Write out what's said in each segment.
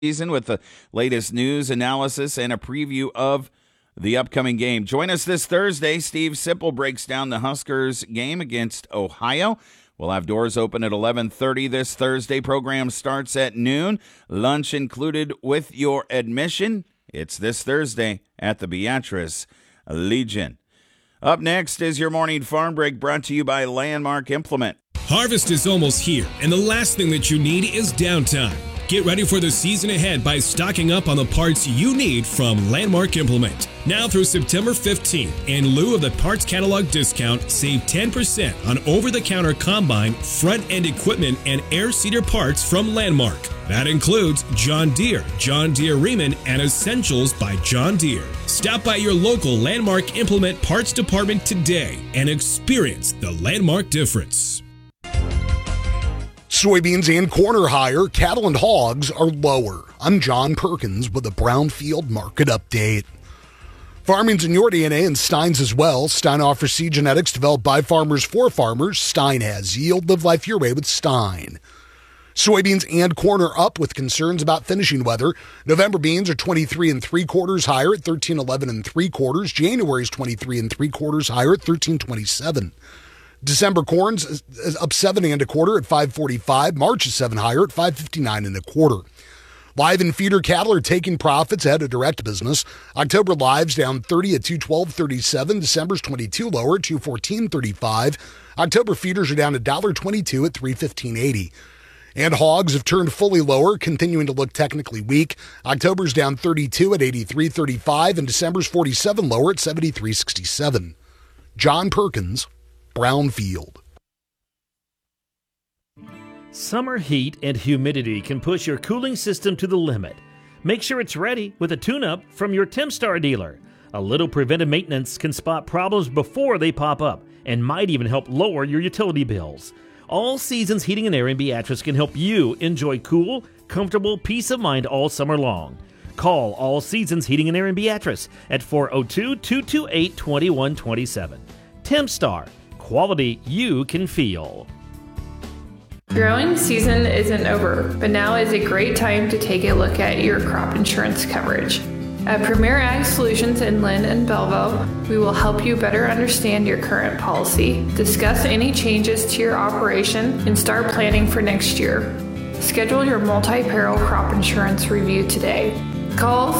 season with the latest news, analysis, and a preview of the upcoming game. Join us this Thursday. Steve Sipple breaks down the Huskers game against Ohio. We'll have doors open at 11:30 this Thursday. Program starts at noon. Lunch included with your admission. It's this Thursday at the Beatrice Legion. Up next is your morning farm break brought to you by Landmark Implement. Harvest is almost here, and the last thing that you need is downtime. Get ready for the season ahead by stocking up on the parts you need from Landmark Implement. Now through September 15th, in lieu of the parts catalog discount, save 10% on over-the-counter combine, front-end equipment, and air seeder parts from Landmark. That includes John Deere, John Deere Riemann, and Essentials by John Deere. Stop by your local Landmark Implement parts department today and experience the Landmark difference. Soybeans and corn are higher, cattle and hogs are lower. I'm John Perkins with a Brownfield Market Update. Farming's in your DNA and Stein's as well. Stein offers seed genetics developed by farmers for farmers. Stein has yield. Live life your way with Stein. Soybeans and corn are up with concerns about finishing weather. November beans are 23 3/4 higher at 13.11 3/4. January's 23 3/4 higher at 13.27. December corn's is up 7 1/4 at 5.45. March is 7 higher at 5.59 1/4. Live and feeder cattle are taking profits ahead of direct business. October lives down 30 at 212.37. December's 22 lower at 214.35. October feeders are down $1.22 at 315.80. And hogs have turned fully lower, continuing to look technically weak. October's down 32 at 83.35, and December's 47 lower at 73.67. John Perkins, Brownfield. Summer heat and humidity can push your cooling system to the limit. Make sure it's ready with a tune-up from your Temstar dealer. A little preventive maintenance can spot problems before they pop up and might even help lower your utility bills. All Seasons Heating and Air in Beatrice can help you enjoy cool, comfortable peace of mind all summer long. Call All Seasons Heating and Air in Beatrice at 402-228-2127. Temstar, quality you can feel. Growing season isn't over, but now is a great time to take a look at your crop insurance coverage. At Premier Ag Solutions in Lynn and Belleville, we will help you better understand your current policy, discuss any changes to your operation, and start planning for next year. Schedule your multi-peril crop insurance review today. Call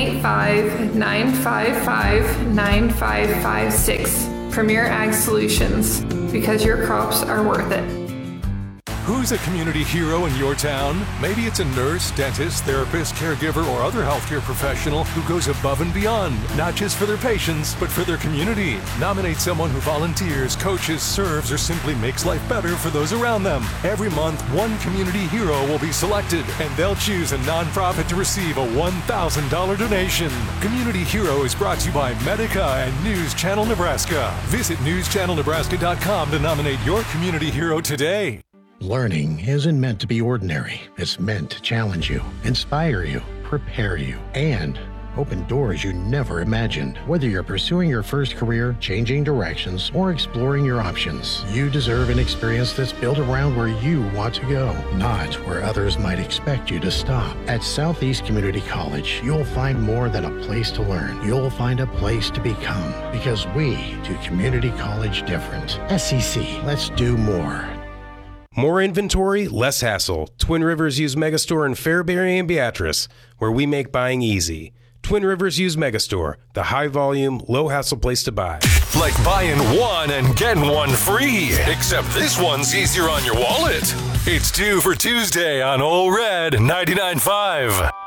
785-955-9556. Premier Ag Solutions, because your crops are worth it. Who's a community hero in your town? Maybe it's a nurse, dentist, therapist, caregiver, or other healthcare professional who goes above and beyond, not just for their patients, but for their community. Nominate someone who volunteers, coaches, serves, or simply makes life better for those around them. Every month, one community hero will be selected, and they'll choose a nonprofit to receive a $1,000 donation. Community Hero is brought to you by Medica and News Channel Nebraska. Visit newschannelnebraska.com to nominate your community hero today. Learning isn't meant to be ordinary. It's meant to challenge you, inspire you, prepare you, and open doors you never imagined. Whether you're pursuing your first career, changing directions, or exploring your options, you deserve an experience that's built around where you want to go, not where others might expect you to stop. At Southeast Community College, you'll find more than a place to learn. You'll find a place to become, because we do community college different. SCC, let's do more. More inventory, less hassle. Twin Rivers Used Megastore in Fairbury and Beatrice, where we make buying easy. Twin Rivers Used Megastore, the high-volume, low-hassle place to buy. Like buying one and getting one free, except this one's easier on your wallet. It's 2 for Tuesday on Ole Red 99.5.